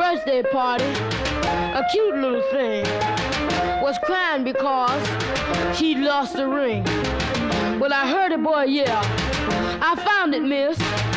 birthday party, a cute little thing was crying because she lost the ring. Well, I heard a boy yell, "I found it, miss."